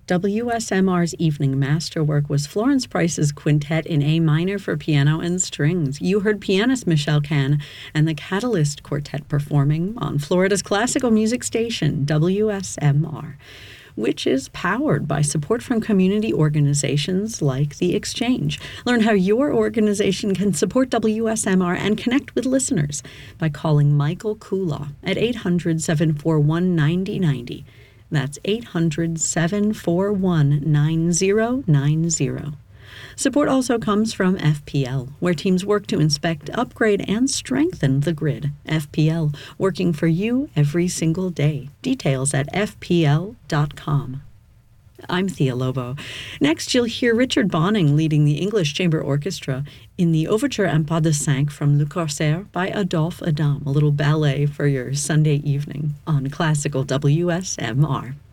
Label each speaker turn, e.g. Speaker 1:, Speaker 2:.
Speaker 1: WSMR's evening masterwork was Florence Price's Quintet in A minor for piano and strings. You heard pianist Michelle Kahn and the Catalyst Quartet performing on Florida's classical music station, WSMR, which is powered by support from community organizations like The Exchange. Learn how your organization can support WSMR and connect with listeners by calling Michael Kulaw at 800-741-9090. That's 800-741-9090. Support also comes from FPL, where teams work to inspect, upgrade, and strengthen the grid. FPL, working for you every single day. Details at fpl.com. I'm Thea Lobo. Next, you'll hear Richard Bonning leading the English Chamber Orchestra in the Overture Un Pas de Cinq from Le Corsaire by Adolphe Adam, a little ballet for your Sunday evening on Classical WSMR.